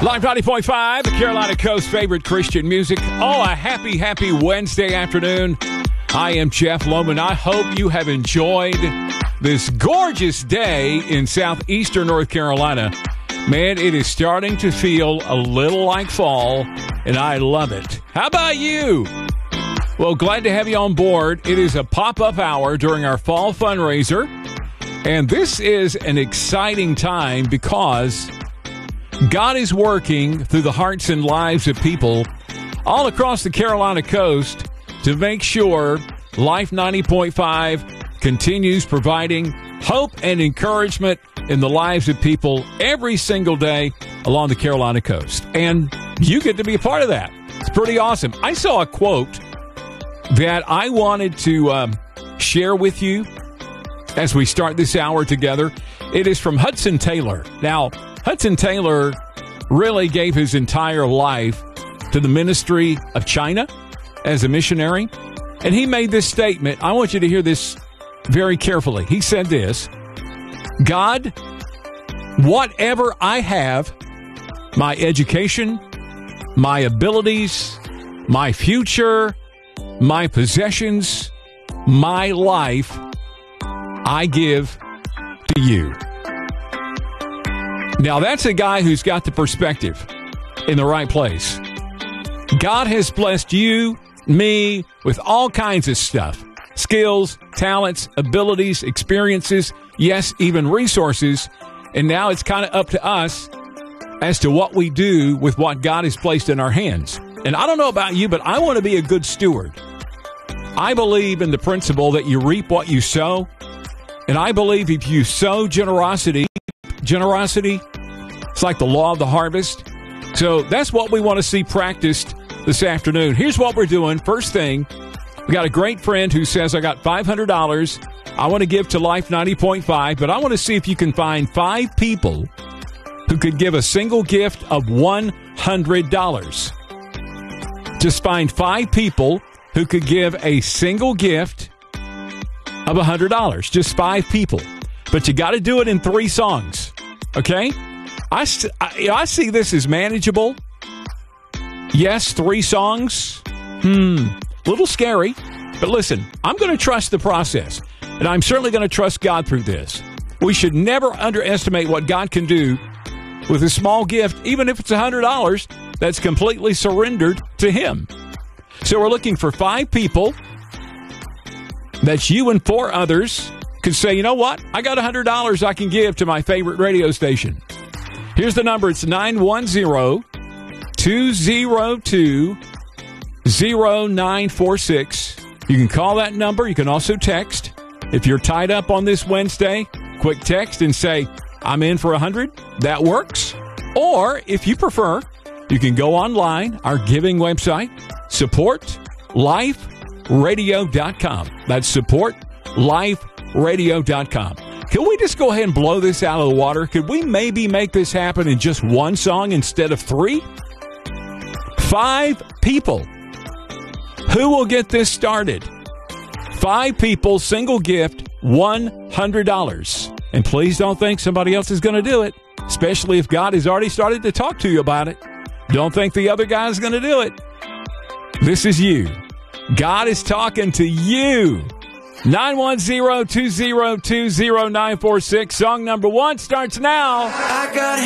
Live 90.5, the Carolina Coast favorite Christian music. Oh, a happy, happy Wednesday afternoon. I am Jeff Lohman. I hope you have enjoyed this gorgeous day in southeastern North Carolina. Man, it is starting to feel a little like fall, and I love it. How about you? Well, glad to have you on board. It is a pop-up hour during our fall fundraiser, and this is an exciting time because God is working through the hearts and lives of people all across the Carolina coast to make sure Life 90.5 continues providing hope and encouragement in the lives of people every single day along the Carolina coast. And you get to be a part of that. It's pretty awesome. I saw a quote that I wanted to share with you as we start this hour together. It is from Hudson Taylor. Now, Hudson Taylor really gave his entire life to the ministry of China as a missionary. And he made this statement. I want you to hear this very carefully. He said this: God, whatever I have, my education, my abilities, my future, my possessions, my life, I give to you. Now, that's a guy who's got the perspective in the right place. God has blessed you, me, with all kinds of stuff. Skills, talents, abilities, experiences, yes, even resources. And now it's kind of up to us as to what we do with what God has placed in our hands. And I don't know about you, but I want to be a good steward. I believe in the principle that you reap what you sow. And I believe if you sow generosity, it's like the law of the harvest. So that's what we want to see practiced this afternoon. Here's what we're doing. First thing, we got a great friend who says, I got $500 I want to give to Life 90.5, but I want to see if you can find 5 people who could give a single gift of $100. Just find 5 people who could give a single gift of $100. Just 5 people. But you got to do it in 3 songs. Okay? I see this as manageable. Yes, 3 songs. Little scary. But listen, I'm going to trust the process. And I'm certainly going to trust God through this. We should never underestimate what God can do with a small gift, even if it's $100 that's completely surrendered to Him. So we're looking for 5 people. That's you and 4 others could say, you know what? I got $100 I can give to my favorite radio station. Here's the number. It's 910-202-0946. You can call that number. You can also text. If you're tied up on this Wednesday, quick text and say, I'm in for 100. That works. Or if you prefer, you can go online, our giving website, supportliferadio.com. That's supportliferadio.com. Can we just go ahead and blow this out of the water? Could we maybe make this happen in just 1 song instead of 3? 5 people. Who will get this started? 5 people, single gift, $100. And please don't think somebody else is going to do it, especially if God has already started to talk to you about it. Don't think the other guy's going to do it. This is you. God is talking to you. 910-202-0946. Song number 1 starts now. I got